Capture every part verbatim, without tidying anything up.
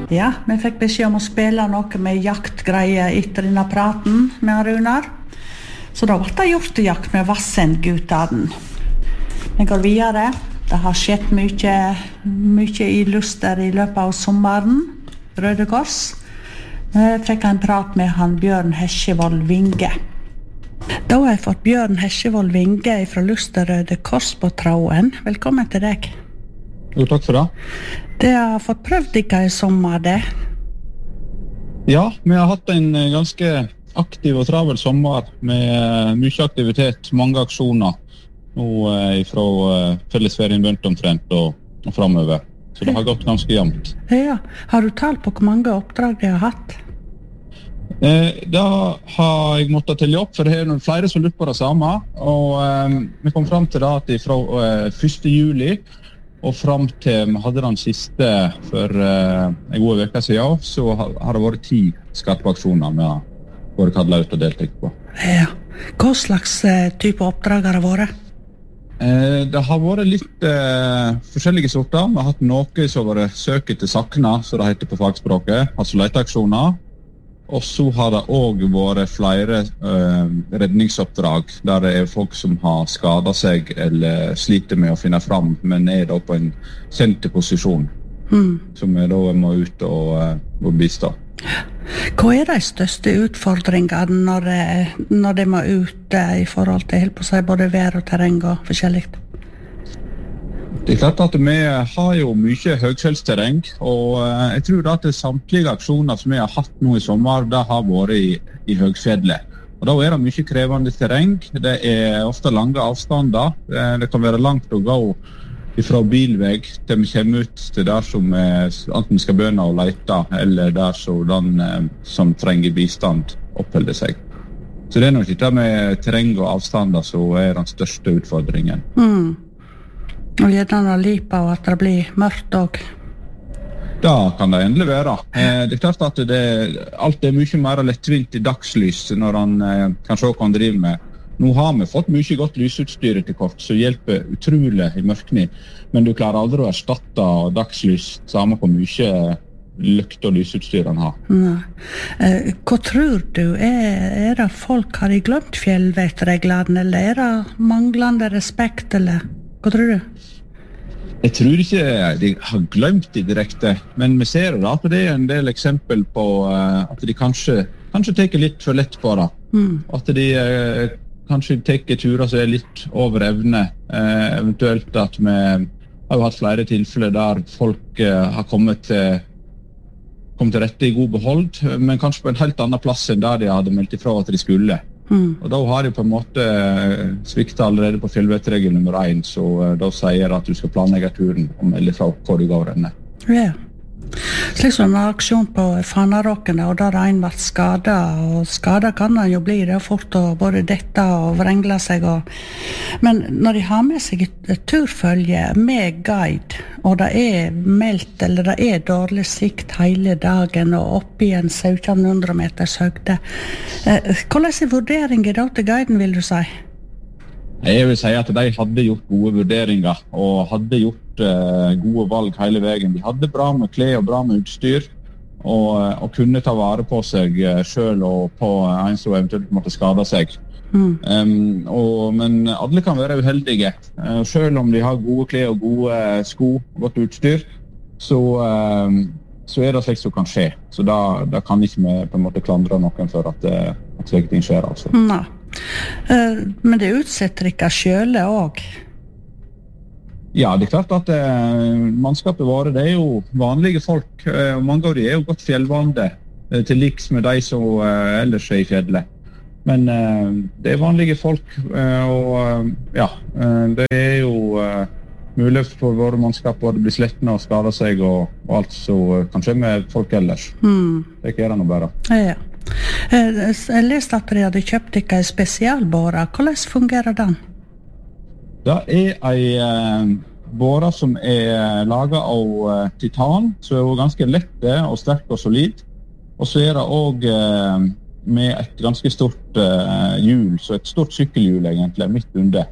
Ja, vi fikk beskjed om å spille noe med jaktgreier etter denne praten med Runar. Så da ble det gjort jakt med Vassendgutane. Vi går videre. Det har skjedd mye, mye i Luster i løpet av sommeren. Røde Kors. Vi fikk en prat med han Bjørn Hesjevold Vinge. Da har jeg fått Bjørn Hesjevold Vinge fra Luster Røde Kors på tråden. Velkommen til deg. Jo, takk for det. Det har fått prøvd ikke i sommer, det? Ja, vi har hatt en ganske aktiv og travel sommer med mye aktivitet, mange aksjoner. Nå eh, fra eh, fellesferien begynt omtrent og, og fremover. Så det har gått ganske jevnt. Ja, har du talt på hvor mange oppdrag de har hatt? Eh, da har jeg måttet telle opp, for det er noen flere som lurer på det samme. Og eh, vi kom frem til det at fra eh, første juli og frem til vi hadde den siste for eh, en god veke siden, så har, har det vært ti skarpe aksjoner med våre kallet ut og deltatt på. Ja. Hva slags eh, type oppdrag har det vært? Eh, det har vært litt eh, forskjellige sorter. Vi har hatt noe som har vært søk etter sakna, så det heter på fagspråket, altså leteaksjoner. Og så har det også vært flere eh, redningsoppdrag, der det er folk som har skadet seg eller sliter med å finne fram, men er da på en kjent posisjon, mm. som er da må ut og, og bistå. Hva er de største utfordringene når, når de må ut i forhold til på seg, både vær og terreng og forskjellig? Det er klart at vi har jo mye høgfjellsterreng, og jeg tror at samtlige aksjoner som vi har hatt nå i sommer, det har vært i, i høgfjellet. Og da er det mye krevende terreng, det er ofte lange avstander, det kan være langt å gå fra bilveg til vi kommer ut til der som enten skal begynne å lete, eller der som den som trenger bistand oppholder seg. Så det er nok ikke med terreng og avstander som er den største utfordringen. Mm. Og gjerne lipa og at det blir mørkt også. Da kan det endelig være. Det er klart at det, alt er mye mer lettvint i dagslys når han kan se hva han driver med. Nå har vi fått mye godt lysutstyr etter kort, som hjelper utrolig i mørkning. Men du klarer aldri å erstatte dagslys, samme på mye lykt og lysutstyr han har. Nei. Eh, hva tror du? Er, er det folk har de glemt fjellvettreglene, eller er det manglende respekt, eller hva tror du? Jeg tror ikke de har glemt det direkte, men vi ser da at det er en del eksempel på at de kanskje, kanskje tar litt for lett på det. Mm. At de kanskje tar turer som er litt over evne. Eh, eventuelt at vi har jo hatt flere tilfeller der folk eh, har kommet til, kommet til rette i god behold, men kanskje på en helt annen plass enn der de hadde meldt ifra at de skulle. Mm. Og da har de på en måte sviktet allerede på fjellvettregel nummer én, så eh, da sier at du skal planlegge turen og melde fra hvor du går denne. Ja. Slik som en aksjon på Fanaråkene, og der en ble skadet, og skadet kan han jo bli, det er fort å både dette og vrengle seg. Og... Men når de har med seg et turfølge med guide, og det er meldt, eller det er dårlig sikt hele dagen, og oppe i en sytten hundre meters høgde, hvordan er vurderingen da til guiden, vil du si? Jeg vil si at de hadde gjort gode vurderinger, og hadde gjort uh, gode valg hele veien. De hadde bra med klær og bra med utstyr, og, og kunne ta vare på seg uh, selv og på en som eventuelt måtte skade seg. Mm. Um, og, men alle kan være uheldige. Uh, selv om de har gode klær og gode uh, sko og godt utstyr, så, uh, så er det slik som kan skje. Så da, da kan ikke vi på en måte klandre noen for at, uh, at slike ting skjer. Altså. Nei. Uh, men det utsetter ikke selv også? Ja, det er klart at uh, mannskapet våre, det er jo vanlige folk. Uh, mange av de er jo godt fjellvande, uh, til liks med de som uh, ellers er i fjellet. Men uh, det er vanlige folk, uh, og uh, ja, uh, det er jo uh, mulig for våre mannskap å bli slettende og skade seg, og, og alt som uh, kan skje med folk ellers. Mm. Det er ikke det noe bare. Ja. Jeg leste at de hadde kjøpt ikke en spesialbåre. Hvordan fungerer den? Det er en båre som er laget av titan, så er det ganske lette og sterk og solid. Og så er det også med et ganske stort hjul, så et stort sykkelhjul egentlig, midt under.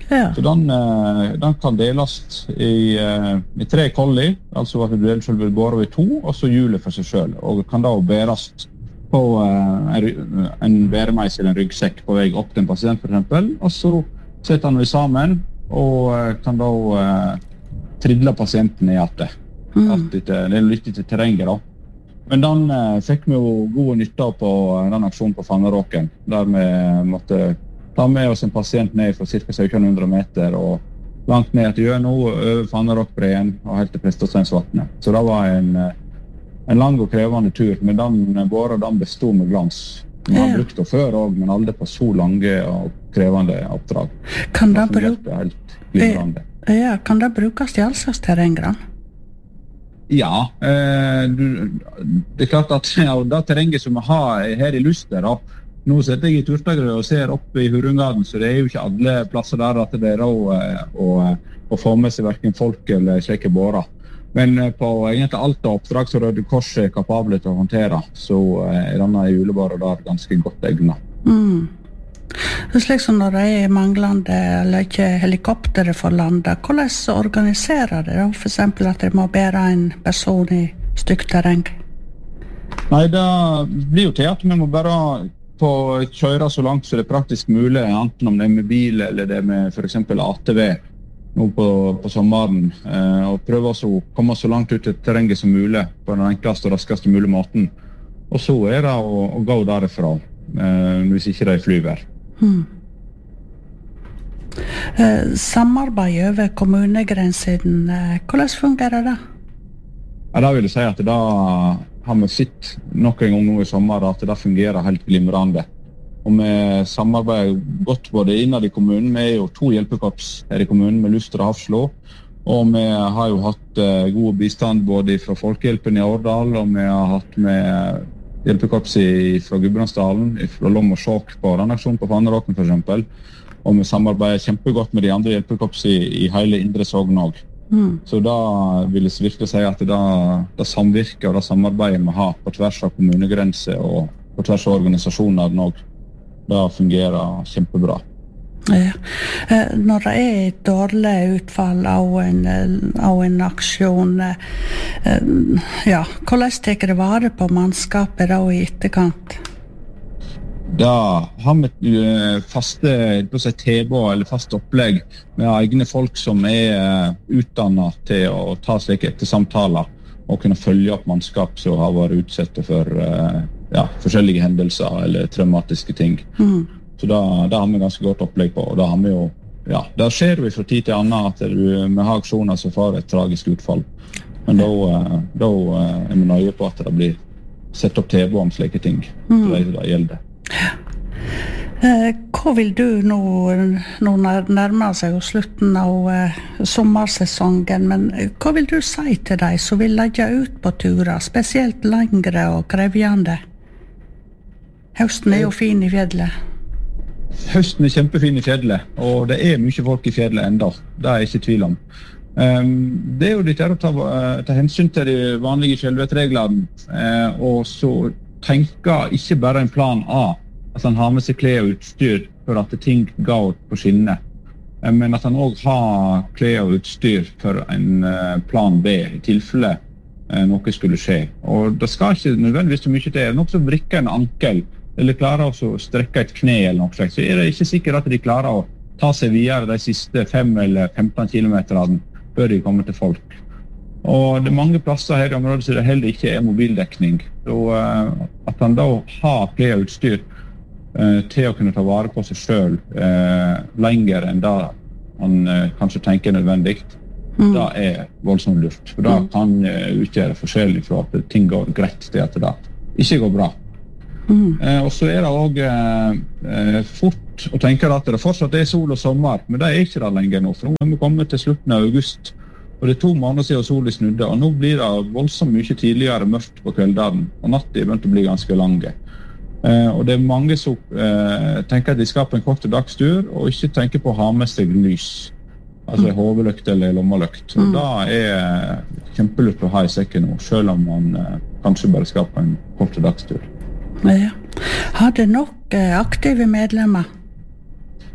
Ja. Så den, den kan deles i, i tre kolli, altså at du deler selve båret i to, og så hjulet for seg selv. Og kan da bæres på en, en bæremeis eller en ryggsekk på vei opp til en pasient for eksempel, og så setter han vi sammen, og kan da uh, tridle pasienten i hjertet. Mm. Det er litt til terrenget da. Men den uh, fikk vi jo gode nytter på den aksjonen på Fanneråken, der vi måtte ta med oss en pasient ned fra ca. sytten hundre meter og langt ned til Gjøno, over Fanneråkbreen og helt til Prestasteinsvatnet. Så det var en, en lang og krevende tur, men den båret den bestod med glans. Vi har brukt det før også, men aldri på så lange og krevende oppdrag. Kan det, det bruk... ja, kan det brukes i all slags terrenggrann? Ja, eh, du, det er klart at ja, det terrenget som vi har her i Luster, da, nå setter jeg i Turtagrøy og ser opp i Hurungaden, så det er jo ikke alle plasser der at det er råd å, å få med seg hverken folk eller slike bårer. Men på egentlig alt oppdrag som Røde Kors er kapable til å håndtere, så er denne julebåret der ganske godt egnet. Mm. Det er slik som når det er manglende eller ikke helikoptere for landet, hvordan organiserer det da? For eksempel at det må bære en person i stygt terreng? Nei, det blir jo til at vi må bare på å kjøre så langt så det er praktisk mulig, enten om det er med bil eller det er med for eksempel A T V nå på, på sommeren, eh, og prøve å komme så langt ut til terrenget som mulig på den enkleste og raskeste mulige måten. Og så er det å, å gå derifra, eh, hvis ikke det er flyvær. Hmm. Eh, samarbeid over kommunegrensen, eh, hvordan fungerer det? Ja, da vil jeg si at da har vi sett noen gang nå i sommer at det fungerer helt glimrende. Og vi samarbeider godt både innad i kommunen. Vi er jo to hjelpekorps her i kommunen med Luster og Hafslå. Og vi har jo hatt uh, god bistand både fra Folkehjelpen i Årdal, og vi har hatt med hjelpekorps fra Gudbrandsdalen, fra Lom og Sjåk på den aksjonen på Fanneråken for eksempel. Og vi samarbeider kjempegodt med de andre hjelpekorps i, i hele Indre Sogn også. Mm. Så da vil jeg virkelig si at det, det samvirker og det samarbeidet vi har på tvers av kommunegrenser og på tvers av organisasjoner også, det fungerer kjempebra. Ja. Når det er et dårlig utfall av en, av en aksjon, ja, hvordan tar det vare på mannskapet da i etterkant? Da har vi faste tilbud eller fast opplegg med egne folk som er utdannet til å ta slike ettersamtaler og kunne følge opp mannskap som har vært utsatt for ja, forskjellige hendelser eller traumatiske ting. Mm. Så da, da har vi ganske godt opplegg på, og da har vi jo, ja, da skjer vi fra tid til annen at du, vi har aksjoner som får et tragisk utfall. Men da, da er vi nøye på at det blir sett opp tilbud om slike ting. Mm. Det, det gjelder. Eh, hva vil du nå, nå nærmer seg slutten av eh, sommersesongen, men hva vil du si til deg som vil legge ut på turer, spesielt lengre og krevjende? Høsten er jo fin i fjellet. Høsten er kjempefin i fjellet, og det er mye folk i fjellet enda, det er jeg ikke tvil om. Um, det er jo litt å ta, ta hensyn til de vanlige fjellvettreglene, eh, og så tenker ikke bare en plan A, at han har med seg klær og utstyr for at ting går på skinner, men at han også har klær og utstyr for en plan B i tilfelle noe skulle skje. Og det skal ikke nødvendigvis så mye til. Noen som vrikker en ankel eller klarer å strekke et kne eller noe slikt, så er det ikke sikkert at de klarer å ta seg videre de siste fem eller femten kilometerne før de kommer til folk. Og det er mange plasser her i området så det heller ikke er mobildekning. Så uh, at han da har klær og utstyr uh, til å kunne ta vare på seg selv uh, lenger enn da han uh, kanskje tenker nødvendig, mm. da er voldsomt lurt. For da mm. kan uh, utgjøre forskjellig fra at ting går greit til at det ikke går bra. Mm. Uh, og så er det også uh, fort å tenke at det fortsatt er sol og sommer, men det er ikke det lenger nå. For nå har vi kommet til slutten av august, og det er to måneder siden solen snudde, og nå blir det voldsomt mye tidligere mørkt på kveldene, og natten er begynt å bli ganske lange. Uh, og det er mange som uh, tenker at de skal på en kort dagstur, og ikke tenker på å ha med seg lys. Altså mm. hovedlykt eller lommeløkt. Og mm. da er kjempelurt å ha i sekken nå, selv om man uh, kanskje bare skal på en kort dagstur. Ja. Har det nok uh, aktive medlemmer?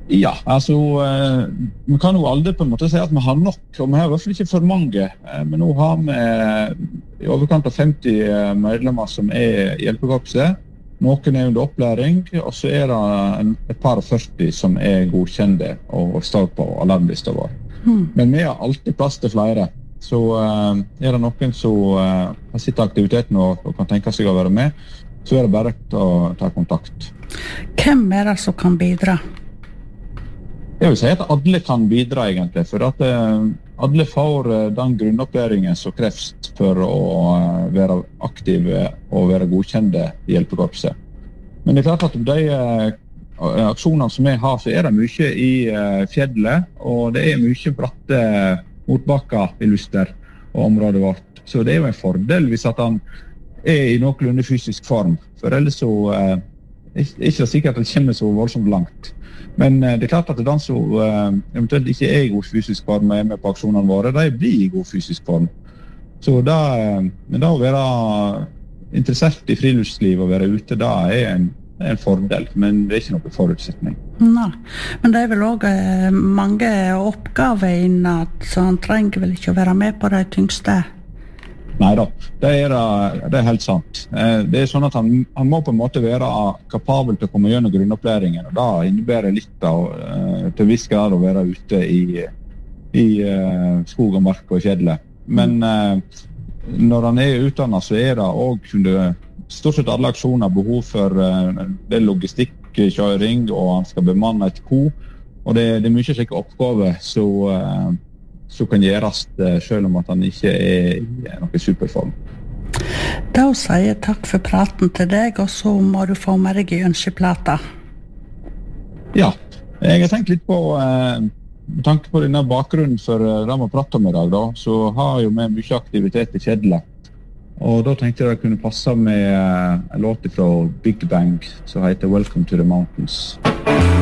Ja, altså, eh, vi kan jo aldri på en måte si at vi har nok, og vi har i hvert fall ikke for mange. Eh, men nå har vi i overkant av femti medlemmer som er i hjelpekorpset. Noen er under opplæring, og så er det en, et par og førti som er godkjente og står på alarmlista vår. Mm. Men vi har alltid plass til flere. Så eh, er det noen som eh, har sitt aktiviteten og, og kan tenke seg å være med, så er det bare å ta kontakt. Hvem er det som kan bidra? Jeg vil si at alle kan bidra egentlig, for at eh, alle får eh, den grunnopplæringen som kreves for å eh, være aktive og være godkjente i hjelpekorpset. Men det er klart at de eh, aksjonene som vi har, så er det mye i eh, fjellet, og det er mye bratte motbakker i Luster og området vårt. Så det er jo en fordel hvis at han er i noenlunde fysisk form, for ellers så eh, er det ikke sikkert at det kommer så voldsomt langt. Men det er klart at den som uh, eventuelt ikke er i god fysisk form og er med på aksjonene våre, de blir i god fysisk form. Så da, men da å være interessert i friluftsliv og være ute, da er en, en fordel, men det er ikke noen forutsetning. Nei, men det er vel også uh, mange oppgaver innan, så han trenger vel ikke å være med på de tyngste? Neida, det er, det er helt sant. Det er sånn at han, han må på en måte være kapabel til å komme gjennom grunnopplæringen, og da innebærer litt av, til viss grad å være ute i, i skog og mark og fjellet. Men når han er utdannet, så er det også under stort sett alle aksjoner behov for det logistikkjøring, og han skal bemanne et ko, og det, det er mye slike oppgaver, så som kan gjøres selv om at han ikke er i noen superform. Da sier jeg takk for praten til deg, og så må du få med deg i ønskeplata. Ja, jeg har tenkt litt på, eh, med tanke på denne bakgrunnen for det vi prater om i dag, da, så har jo vi mye aktivitet i fjellet. Og da tenkte jeg det kunne passe med en låt fra Big Bang som heter Welcome to the Mountains.